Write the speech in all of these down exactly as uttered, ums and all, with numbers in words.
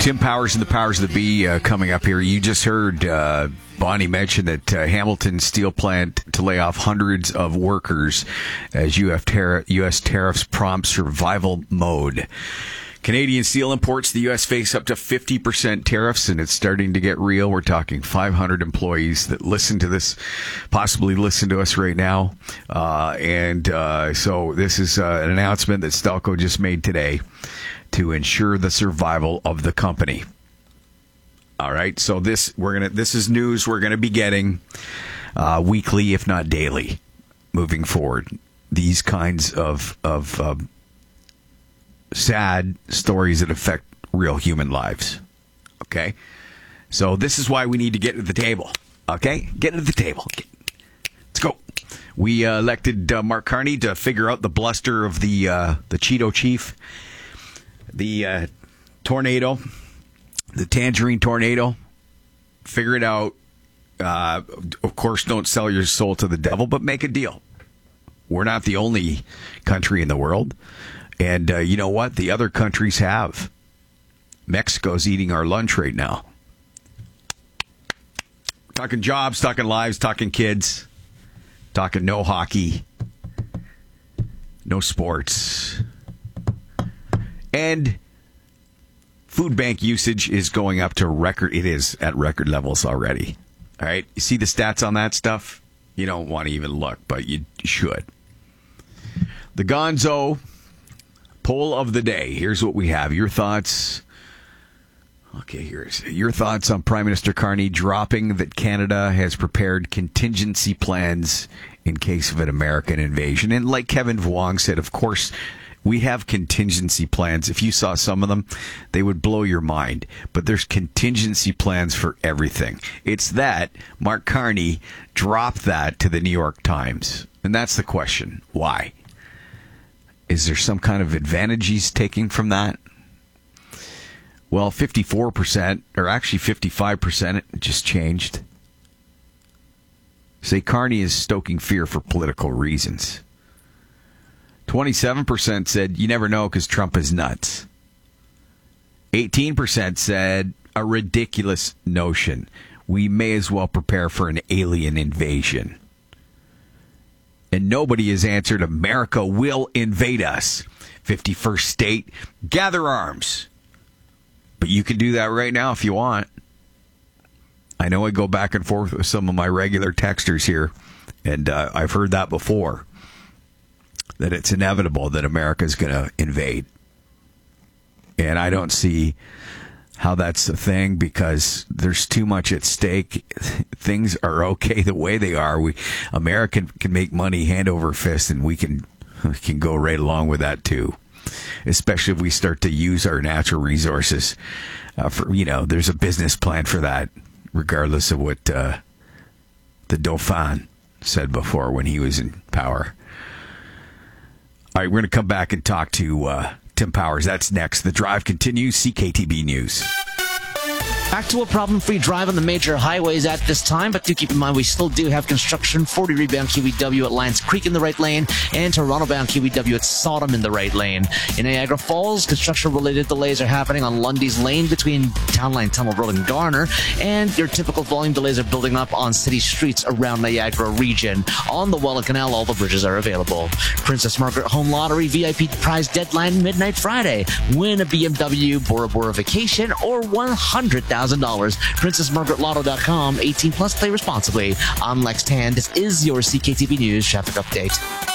Tim Powers and the Powers that Be uh, coming up here. You just heard uh, Bonnie mention that uh, Hamilton Steel Plant to lay off hundreds of workers as U S tariffs prompt survival mode. Canadian steel imports to the U S face up to fifty percent tariffs, and it's starting to get real. We're talking five hundred employees that listen to this, possibly listen to us right now. Uh, and uh, so this is uh, an announcement that Stelco just made today to ensure the survival of the company. All right, so this we're gonna this is news we're gonna be getting uh, weekly, if not daily, moving forward. These kinds of of um, sad stories that affect real human lives. Okay, so this is why we need to get to the table. Okay, get to the table. Get, let's go. We uh, elected uh, Mark Carney to figure out the bluster of the uh, the Cheeto Chief. The uh, tornado, the tangerine tornado, figure it out. Uh, of course, don't sell your soul to the devil, but make a deal. We're not the only country in the world. And uh, you know what? The other countries have. Mexico's eating our lunch right now. Talking jobs, talking lives, talking kids, talking no hockey, no sports. And food bank usage is going up to record. It is at record levels already. All right. You see the stats on that stuff? You don't want to even look, but you should. The Gonzo poll of the day. Here's what we have. Your thoughts. Okay, here's your thoughts on Prime Minister Carney dropping that Canada has prepared contingency plans in case of an American invasion. And like Kevin Vuong said, of course, we have contingency plans. If you saw some of them, they would blow your mind. But there's contingency plans for everything. It's that Mark Carney dropped that to the New York Times. And that's the question. Why? Is there some kind of advantage he's taking from that? Well, fifty-four percent, or actually fifty-five percent, it just changed. Say Carney is stoking fear for political reasons. twenty-seven percent said, you never know because Trump is nuts. eighteen percent said, a ridiculous notion. We may as well prepare for an alien invasion. And nobody has answered, America will invade us. fifty-first state, gather arms. But you can do that right now if you want. I know I go back and forth with some of my regular texters here, and uh, I've heard that before. That it's inevitable that America's going to invade. And I don't see how that's the thing because there's too much at stake. Things are okay the way they are. We America can make money hand over fist, and we can we can go right along with that too. Especially if we start to use our natural resources. Uh, for you know, there's a business plan for that, regardless of what uh, the Dauphin said before when he was in power. All right, we're going to come back and talk to uh, Tim Powers. That's next. The Drive continues. C K T B News. Back to a problem-free drive on the major highways at this time, but do keep in mind we still do have construction. forty rebound K W W at Lions Creek in the right lane, and Toronto-bound K W W at Sodom in the right lane. In Niagara Falls, construction-related delays are happening on Lundy's Lane between Town Line Tunnel Road and Garner, and your typical volume delays are building up on city streets around Niagara region. On the Welland Canal, all the bridges are available. Princess Margaret Home Lottery V I P prize deadline midnight Friday. Win a B M W Bora Bora vacation or one hundred thousand dollars. princess margaret lotto dot com. eighteen plus. Play responsibly. I'm Lex Tan. This is your C K T B News traffic update.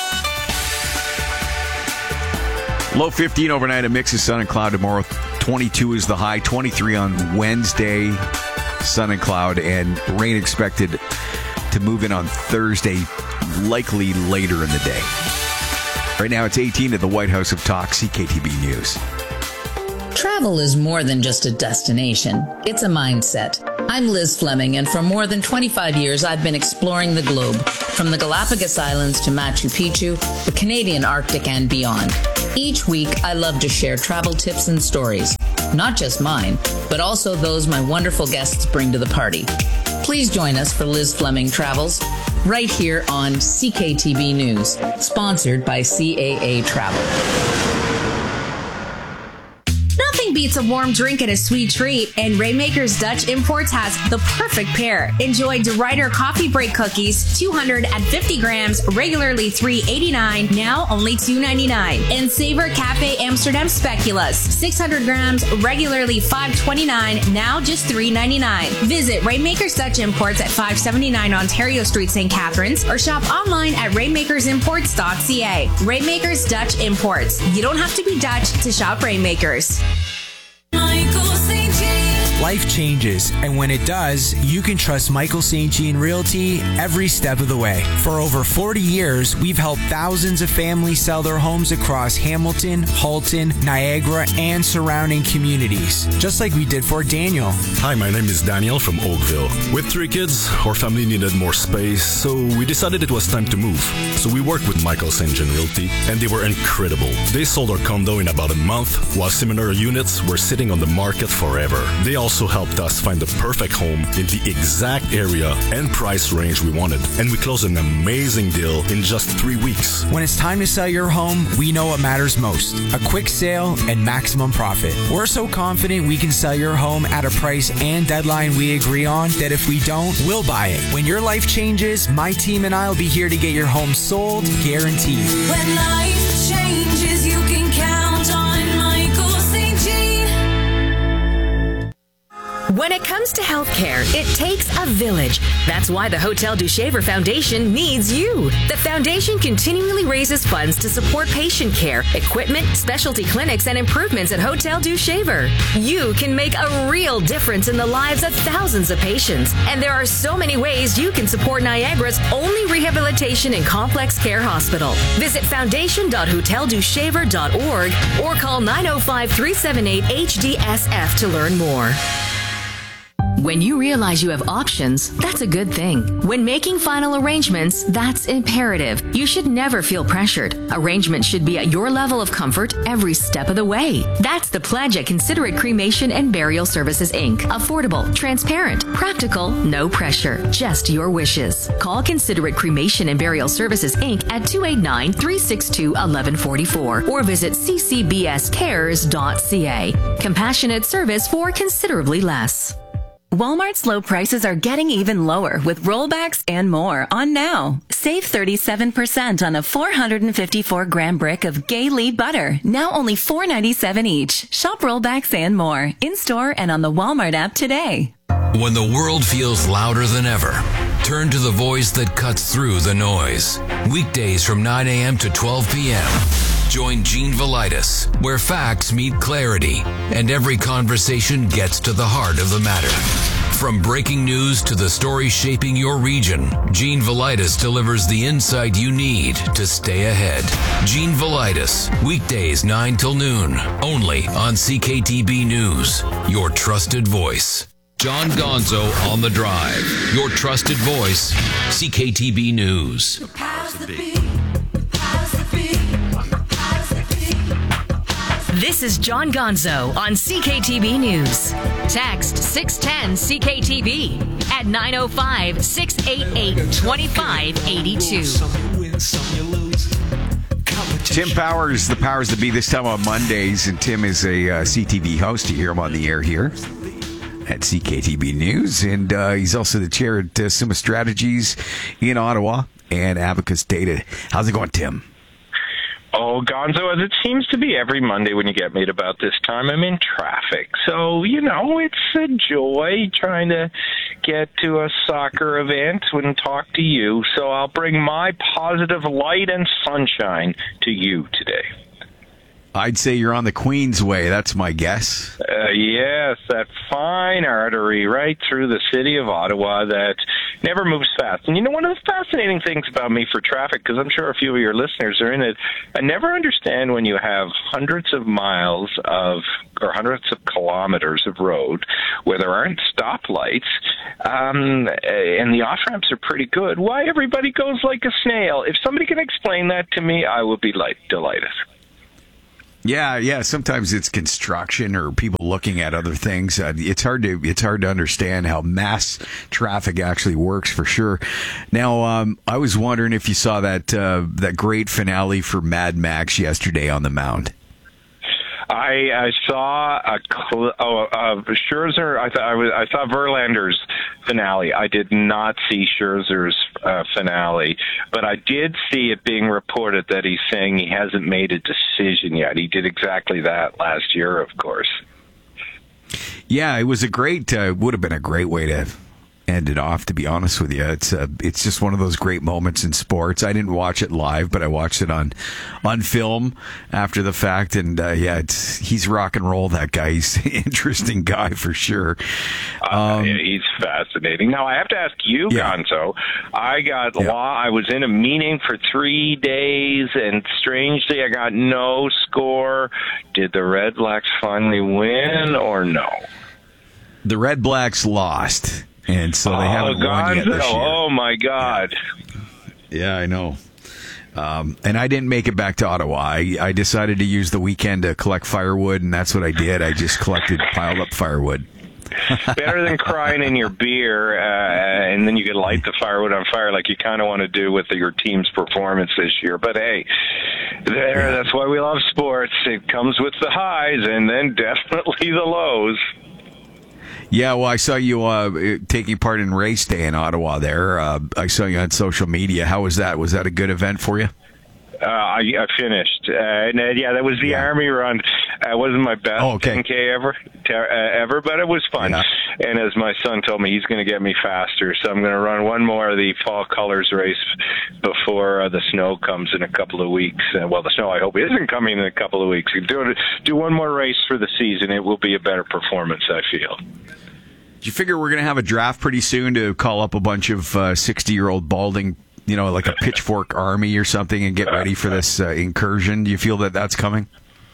Low fifteen overnight, a mix of sun and cloud tomorrow. twenty-two is the high. twenty-three on Wednesday. Sun and cloud, and rain expected to move in on Thursday, likely later in the day. Right now it's eighteen at the White House of Talk. C K T B News. Travel is more than just a destination. It's a mindset. I'm Liz Fleming, and for more than twenty-five years, I've been exploring the globe, from the Galapagos Islands to Machu Picchu, the Canadian Arctic, and beyond. Each week, I love to share travel tips and stories, not just mine, but also those my wonderful guests bring to the party. Please join us for Liz Fleming Travels, right here on C K T B News, sponsored by C A A Travel. beats a warm drink and a sweet treat, and Rainmaker's Dutch Imports has the perfect pair. Enjoy DeRuyter Coffee Break Cookies, two hundred fifty grams, regularly three eighty-nine, now only two ninety-nine. And Savor Cafe Amsterdam Speculoos, six hundred grams, regularly five twenty-nine, now just three ninety-nine. Visit Rainmaker's Dutch Imports at five seventy-nine Ontario Street, Saint Catharines, or shop online at rainmakers imports dot c a. Rainmakers Dutch Imports. You don't have to be Dutch to shop Rainmakers. Life changes, and when it does, you can trust Michael Saint Jean Realty every step of the way. For over forty years, we've helped thousands of families sell their homes across Hamilton, Halton, Niagara, and surrounding communities, just like we did for Daniel. Hi, my name is Daniel from Oakville. With three kids, our family needed more space, so we decided it was time to move. So we worked with Michael Saint Jean Realty, and they were incredible. They sold our condo in about a month, while similar units were sitting on the market forever. They also helped us find the perfect home in the exact area and price range we wanted, and we closed an amazing deal in just three weeks. When it's time to sell your home, we know what matters most: a quick sale and maximum profit. We're so confident we can sell your home at a price and deadline we agree on that if we don't, we'll buy it. When your life changes, my team and I will be here to get your home sold, guaranteed. When life changes, you can count on Michael Saint Jean. When it comes to healthcare, it takes a village. That's why the Hotel du Shaver Foundation needs you. The foundation continually raises funds to support patient care, equipment, specialty clinics, and improvements at Hotel du Shaver. You can make a real difference in the lives of thousands of patients, and there are so many ways you can support Niagara's only rehabilitation and complex care hospital. Visit foundation dot hotel du shaver dot org or call nine oh five, three seven eight, H D S F to learn more. When you realize you have options, that's a good thing. When making final arrangements, that's imperative. You should never feel pressured. Arrangements should be at your level of comfort every step of the way. That's the pledge at Considerate Cremation and Burial Services, Incorporated. Affordable, transparent, practical, no pressure, just your wishes. Call Considerate Cremation and Burial Services, Incorporated at two eight nine, three six two, one one four four or visit c c b s cares dot c a. Compassionate service for considerably less. Walmart's low prices are getting even lower with rollbacks and more on now. Save thirty-seven percent on a four hundred fifty-four gram brick of Gay Lead butter, now only four ninety-seven each. Shop rollbacks and more in-store and on the Walmart app today. When the world feels louder than ever, turn to the voice that cuts through the noise. Weekdays from nine a.m. to twelve p.m. Join Gene Velitis, where facts meet clarity and every conversation gets to the heart of the matter. From breaking news to the story shaping your region, Gene Velitis delivers the insight you need to stay ahead. Gene Velitis, weekdays nine till noon, only on C K T B News, your trusted voice. John Gonzo on the Drive, your trusted voice, C K T B News. This is John Gonzo on C K T B News. Text six one zero C K T B at nine oh five, six eight eight, two five eight two. Tim Powers, the powers that be, this time on Mondays, and Tim is a uh, C T V host. You hear him on the air here at C K T B News, and uh, he's also the chair at uh, Summa Strategies in Ottawa and Abacus Data. How's it going, Tim? Oh, Gonzo, as it seems to be every Monday when you get me at about this time, I'm in traffic. So, you know, it's a joy trying to get to a soccer event and talk to you. So I'll bring my positive light and sunshine to you today. I'd say you're on the Queensway. That's my guess. Uh, yes, that fine artery right through the city of Ottawa that never moves fast. And you know, one of the fascinating things about me for traffic, because I'm sure a few of your listeners are in it, I never understand when you have hundreds of miles of, or hundreds of kilometers of road where there aren't stoplights, um, and the off-ramps are pretty good, why everybody goes like a snail. If somebody can explain that to me, I would be like, delighted. Yeah, yeah. Sometimes it's construction or people looking at other things. Uh, it's hard to it's hard to understand how mass traffic actually works, for sure. Now, um, I was wondering if you saw that uh, that great finale for Mad Max yesterday on the Mound. I, I saw a cl- oh uh, Scherzer. I thought I, was, I saw Verlander's finale. I did not see Scherzer's uh, finale, but I did see it being reported that he's saying he hasn't made a decision yet. He did exactly that last year, of course. Yeah, it was a great. Uh, would have been a great way to end it off, to be honest with you. It's uh, it's just one of those great moments in sports. I didn't watch it live, but I watched it on on film after the fact, and uh, yeah, it's he's rock and roll, that guy. He's an interesting guy for sure. Um, uh, he's fascinating. Now, I have to ask you, yeah. Gonzo, I got yeah. law. I was in a meeting for three days, and strangely, I got no score. Did the Red Blacks finally win, or no? The Red Blacks lost. And so they oh, haven't won yet this year. Oh, my God. Yeah, yeah I know. Um, and I didn't make it back to Ottawa. I, I decided to use the weekend to collect firewood, and that's what I did. I just collected, piled up firewood. Better than crying in your beer, uh, and then you could light the firewood on fire like you kind of want to do with your team's performance this year. But, hey, there. Yeah. That's why we love sports. It comes with the highs and then definitely the lows. Yeah, well, I saw you uh, taking part in race day in Ottawa there. Uh, I saw you on social media. How was that? Was that a good event for you? Uh, I, I finished. Uh, and, uh, yeah, that was the yeah. Army run. It uh, wasn't my best oh, okay. ten K ever, ter- uh, ever, but it was fun. Yeah. And as my son told me, he's going to get me faster. So I'm going to run one more of the Fall Colors race before uh, the snow comes in a couple of weeks. Uh, well, the snow, I hope, isn't coming in a couple of weeks. Do, do one more race for the season. It will be a better performance, I feel. Do you figure we're going to have a draft pretty soon to call up a bunch of uh, sixty-year-old balding, you know, like a pitchfork army or something, and get ready for this uh, incursion? Do you feel that that's coming?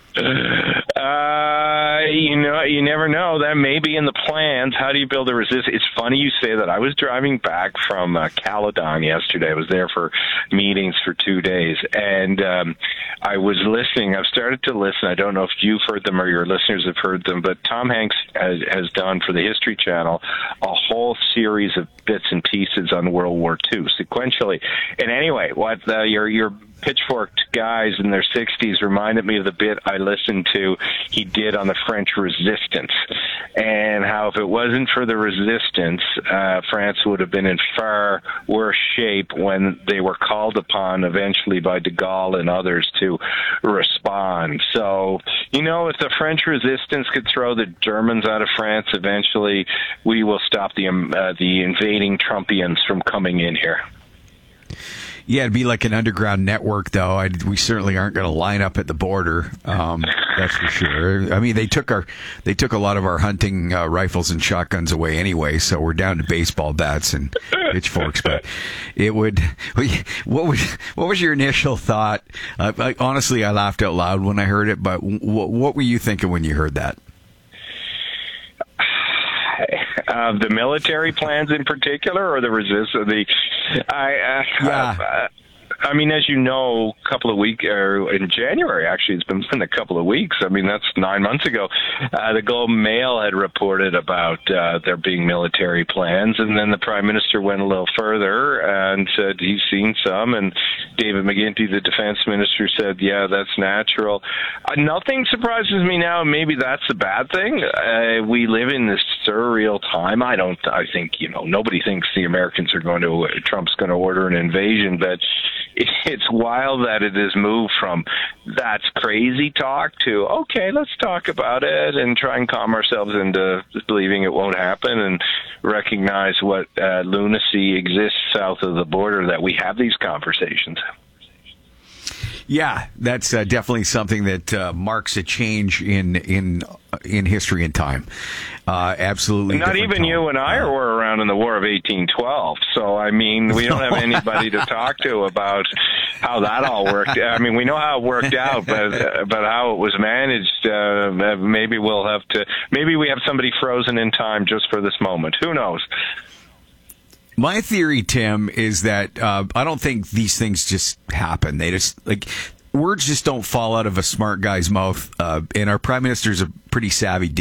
Uh, you know, you never know. That may be in the plans. How do you build a resistance? It's funny you say that. I was driving back from uh, Caledon yesterday. I was there for meetings for two days, and um, I was listening. I've started to listen. I don't know if you've heard them or your listeners have heard them, but Tom Hanks has, has done for the History Channel a whole series of bits and pieces on World War Two sequentially. And anyway, what uh, your your pitchforked guys in their sixties reminded me of the bit I listened to he did on the French resistance, and how if it wasn't for the resistance, uh, France would have been in far worse shape when they were called upon eventually by de Gaulle and others to respond. So, you know, if the French resistance could throw the Germans out of France, eventually we will stop the, um, uh, the invading Trumpians from coming in here. Yeah, it'd be like an underground network, though. I, we certainly aren't going to line up at the border. Um, that's for sure. I mean, they took our, they took a lot of our hunting uh, rifles and shotguns away anyway, so we're down to baseball bats and pitchforks. But it would. What was what was your initial thought? Uh, I, honestly, I laughed out loud when I heard it. But w- what were you thinking when you heard that? Uh, the military plans in particular, or the resist, or the, I, uh, yeah. uh, I mean, as you know, a couple of weeks, or in January, actually, it's been, been a couple of weeks. I mean, that's nine months ago. Uh, the Globe and Mail had reported about uh, there being military plans, and then the Prime Minister went a little further and said he's seen some, and David McGuinty, the Defense Minister, said, yeah, that's natural. Uh, nothing surprises me now. Maybe that's a bad thing. Uh, we live in this surreal time. I don't, I think, you know, nobody thinks the Americans are going to, Trump's going to order an invasion, but it's wild that it has moved from that's crazy talk to, okay, let's talk about it and try and calm ourselves into believing it won't happen and recognize what uh, lunacy exists south of the border, that we have these conversations. Yeah, that's uh, definitely something that uh, marks a change in in in history and time. Uh, absolutely. Not even tone. You and I uh, were around in the War of eighteen twelve, so I mean, we don't have anybody to talk to about how that all worked. I mean, we know how it worked out, but uh, but how it was managed, uh, maybe we'll have to. Maybe we have somebody frozen in time just for this moment. Who knows? My theory, Tim, is that uh, I don't think these things just happen. They just, like, words just don't fall out of a smart guy's mouth. Uh, and our Prime Minister's a pretty savvy dude.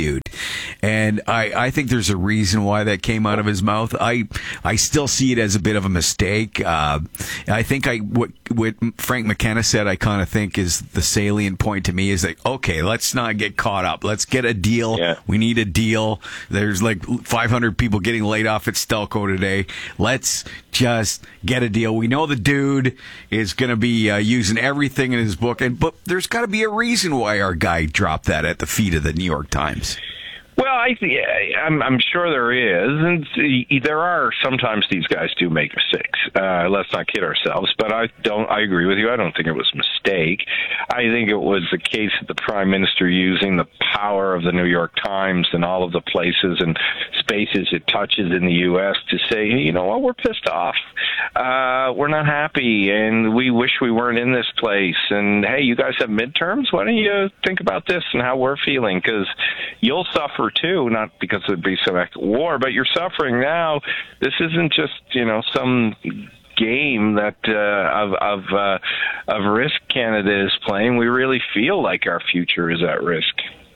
And I, I think there's a reason why that came out of his mouth. I I still see it as a bit of a mistake. Uh, I think I what what Frank McKenna said, I kind of think is the salient point to me is like, okay, let's not get caught up. Let's get a deal. Yeah. We need a deal. There's like five hundred people getting laid off at Stelco today. Let's just get a deal. We know the dude is going to be uh, using everything in his book, and but there's got to be a reason why our guy dropped that at the feet of the New York Times. Well, I, I'm, I'm sure there is, and there are. Sometimes these guys do make mistakes. Uh, let's not kid ourselves. But I don't. I agree with you. I don't think it was a mistake. I think it was the case of the Prime Minister using the power of the New York Times and all of the places and spaces it touches in the U S to say, hey, you know what, we're pissed off. Uh, we're not happy, and we wish we weren't in this place. And hey, you guys have midterms. Why don't you think about this and how we're feeling? Because you'll suffer too, not because it'd be some act of war, but you're suffering now. This isn't just, you know, some game that uh, of of uh, of risk Canada is playing. We really feel like our future is at risk.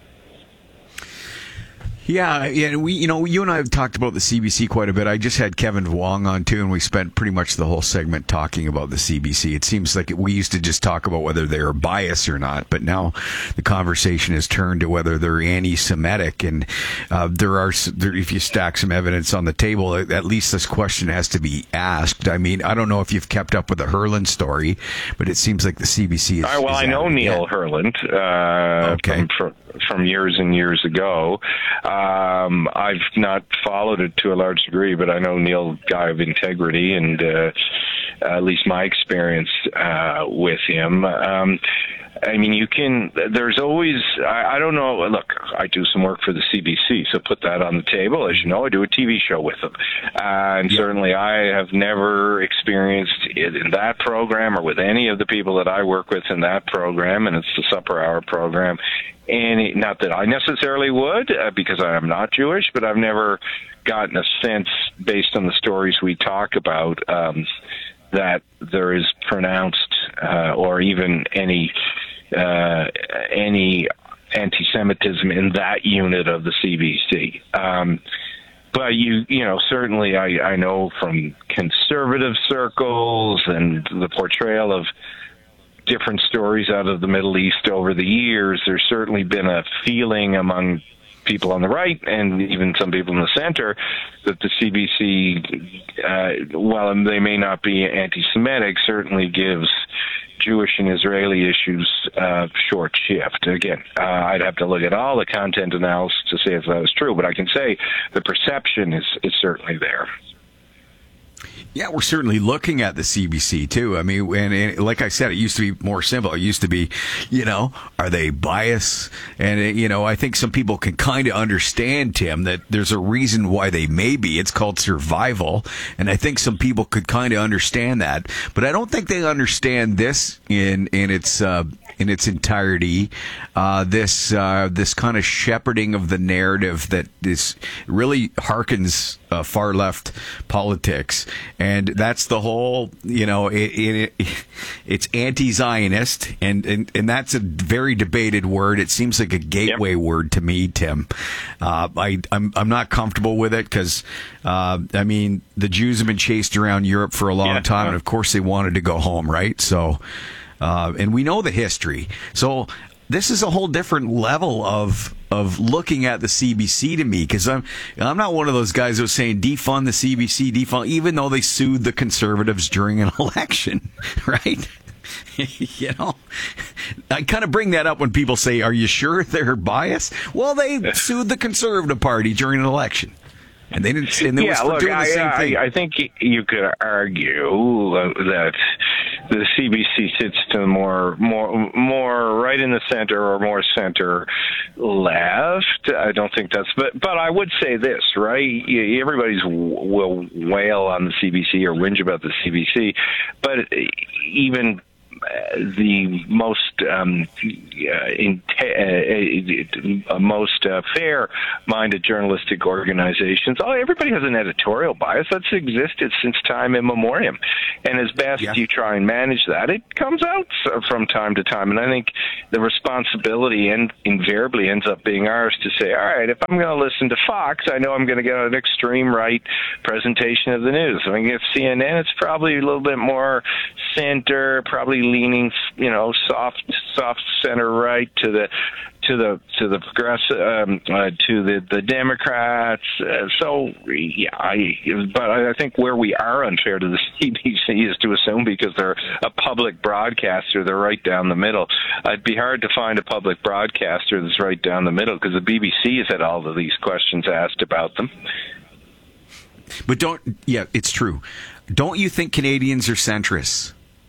Yeah, yeah, we, you know, you and I have talked about the C B C quite a bit. I just had Kevin Vuong on too, and we spent pretty much the whole segment talking about the C B C. It seems like we used to just talk about whether they are biased or not, but now the conversation has turned to whether they're anti-Semitic. And uh, there are, there, if you stack some evidence on the table, at least this question has to be asked. I mean, I don't know if you've kept up with the Herland story, but it seems like the C B C is. All right, well, is I know Neil yet. Herland uh, okay. from, from from years and years ago. Um, I've not followed it to a large degree, but I know Neil, guy of integrity, and uh, at least my experience uh, with him. Um, I mean, you can, there's always, I, I don't know, look, I do some work for the C B C, so put that on the table. As you know, I do a T V show with them. Uh, and yeah. certainly I have never experienced it in that program or with any of the people that I work with in that program, and it's the Supper Hour program. And not that I necessarily would, uh, because I am not Jewish, but I've never gotten a sense, based on the stories we talk about, um, that there is pronounced uh, or even any uh, any anti-Semitism in that unit of the C B C. Um, but you, you know, certainly I, I know from conservative circles and the portrayal of different stories out of the Middle East over the years, there's certainly been a feeling among people on the right and even some people in the center that the C B C, uh, while they may not be anti-Semitic, certainly gives Jewish and Israeli issues uh, short shift. Again, uh, I'd have to look at all the content analysis to say if that was true, but I can say the perception is, is certainly there. Yeah, we're certainly looking at the C B C too. I mean, and, and like I said, it used to be more simple. It used to be, you know, are they biased? And, it, you know, I think some people can kind of understand, Tim, that there's a reason why they may be. It's called survival. And I think some people could kind of understand that. But I don't think they understand this in, in its, uh, in its entirety. Uh, this, uh, this kind of shepherding of the narrative that is really harkens uh, far left politics. And that's the whole, you know, it, it, it, it's anti-Zionist, and, and, and that's a very debated word. It seems like a gateway yep. word to me, Tim. Uh, I, I'm, I'm not comfortable with it because, uh, I mean, the Jews have been chased around Europe for a long yeah. time, and of course they wanted to go home, right? So, uh, and we know the history. So this is a whole different level of of looking at the C B C to me, because I'm I'm not one of those guys who's saying defund the C B C, defund, even though they sued the conservatives during an election, right? You know, I kind of bring that up when people say, "Are you sure they're biased?" Well, they sued the Conservative Party during an election. And they didn't. And they yeah, was look, doing the I, same I, thing. I think you could argue that the C B C sits to more, more, more right in the center or more center left. I don't think that's. But, but I would say this, right? Everybody's will wail on the C B C or whinge about the C B C, but even the most um, uh, in, uh, most uh, fair-minded journalistic organizations. Oh, everybody has an editorial bias that's existed since time immemorial, and as best yeah. you try and manage that, it comes out from time to time. And I think the responsibility and invariably ends up being ours to say, all right, if I'm going to listen to Fox, I know I'm going to get an extreme right presentation of the news. If I get C N N, it's probably a little bit more center, probably leaning, you know, soft, soft center right to the to the to the progressive um, uh, to the the Democrats. Uh, so yeah, I but I think where we are unfair to the C B C is to assume because they're a public broadcaster, they're right down the middle. It'd be hard to find a public broadcaster that's right down the middle because the B B C has had all of these questions asked about them. But don't, yeah, it's true. Don't you think Canadians are centrists?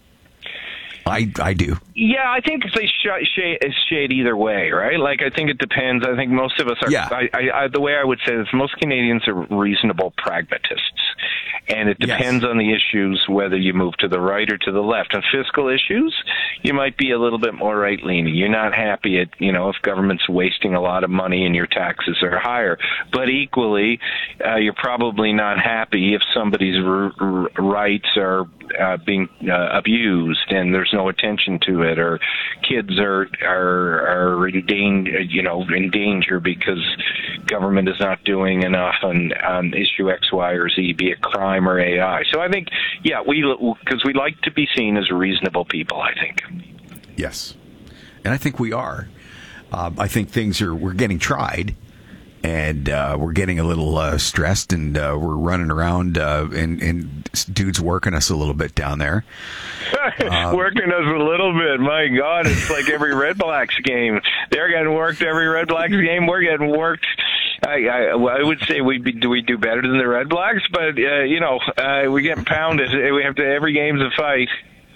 I, I do. Yeah, I think they sh- shade, shade either way, right? Like, I think it depends. I think most of us are, yeah. I, I, I, the way I would say is most Canadians are reasonable pragmatists. And it depends yes. on the issues, whether you move to the right or to the left. On fiscal issues, you might be a little bit more right-leaning. You're not happy at, you know, if government's wasting a lot of money and your taxes are higher. But equally, uh, you're probably not happy if somebody's r- r- rights are uh, being uh, abused and there's no attention to it, or kids are are are in danger, you know, in danger because government is not doing enough on, on issue X, Y, or Z, be it crime or A I. So I think, yeah, we because we like to be seen as reasonable people, I think. Yes, and I think we are. Uh, I think things are we're getting tried. And uh, we're getting a little uh, stressed, and uh, we're running around, uh, and, and dudes working us a little bit down there. Uh, working us a little bit. My God, it's like every Red Blacks game. They're getting worked every Red Blacks game. We're getting worked. I, I, I would say we do we do better than the Red Blacks, but uh, you know, uh, we get pounded. We have to every game's a fight.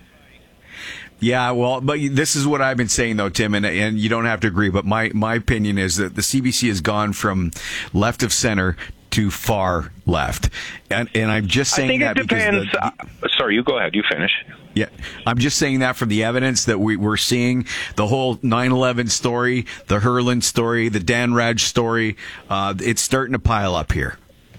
Yeah, well, but this is what I've been saying, though, Tim, and, and you don't have to agree, but my, my opinion is that the C B C has gone from left of center to far left. And and I'm just saying that because... I think it depends. The, uh, sorry, you go ahead. You finish. Yeah, I'm just saying that from the evidence that we, we're seeing, the whole nine eleven story, the Herland story, the Dan Raj story, uh, it's starting to pile up here.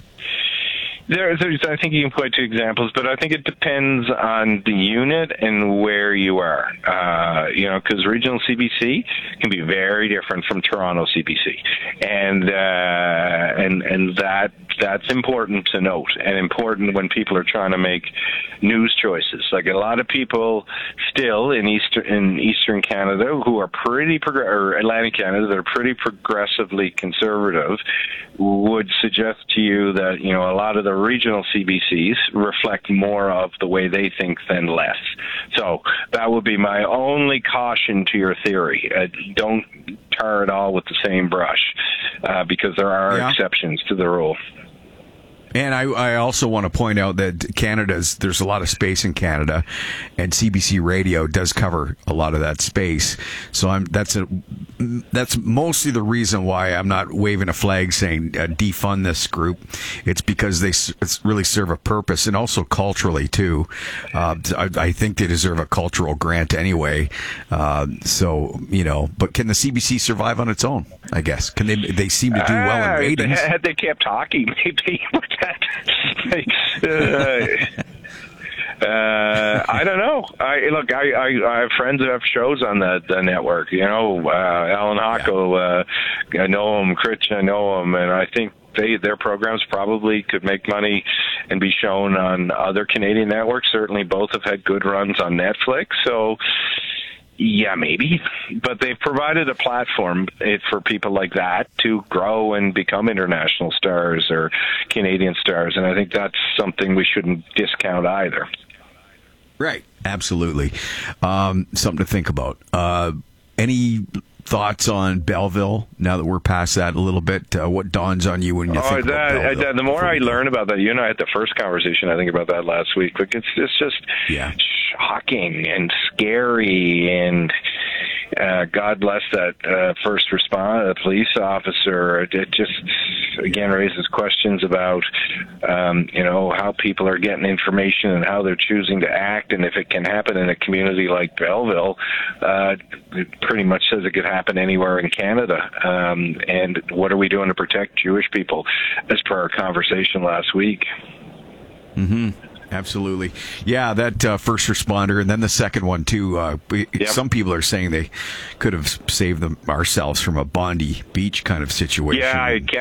There, there's, I think you can point to examples, but I think it depends on the unit and where you are. Uh, you know, because regional C B C can be very different from Toronto C B C, and uh, and and that that's important to note, and important when people are trying to make news choices. Like a lot of people still in eastern in Eastern Canada who are pretty prog- or Atlantic Canada that are pretty progressively conservative would suggest to you that, you know, a lot of the regional C B Cs reflect more of the way they think than less. So that would be my only caution to your theory. Uh, don't tar it all with the same brush, uh, because there are yeah. exceptions to the rule. And I, I also want to point out that Canada's, there's a lot of space in Canada, and C B C Radio does cover a lot of that space. So I'm, that's a, that's mostly the reason why I'm not waving a flag saying uh, defund this group. It's because they it's really serve a purpose, and also culturally too. Uh, I, I think they deserve a cultural grant anyway. Uh, so, you know, but can the C B C survive on its own? I guess. Can they? They seem to do well in ratings. Uh, had they kept talking, maybe. uh, uh, I don't know. I look. I, I, I have friends that have shows on the, the network. You know, uh, Alan Hockel. Uh, I know him. Critch. I know him, and I think they their programs probably could make money and be shown on other Canadian networks. Certainly, both have had good runs on Netflix. So. Yeah, maybe, but they've provided a platform for people like that to grow and become international stars or Canadian stars, and I think that's something we shouldn't discount either. Right, absolutely. Um, something to think about. Uh, any thoughts on Belleville now that we're past that a little bit? Uh, what dawns on you when you oh, think that, about Belleville? I, the more I learn about that, you and I had the first conversation, I think, about that last week. Like it's, it's just yeah. shocking and scary, and uh, God bless that uh, first responder, the police officer. It just, again, raises questions about, um, you know, how people are getting information and how they're choosing to act. And if it can happen in a community like Belleville, uh, it pretty much says it could happen anywhere in Canada. Um, and what are we doing to protect Jewish people, as per our conversation last week? Mm-hmm. Absolutely. Yeah, that uh, first responder, and then the second one, too. Uh, we, Yep. Some people are saying they could have saved them ourselves from a Bondi Beach kind of situation. Yeah, I can't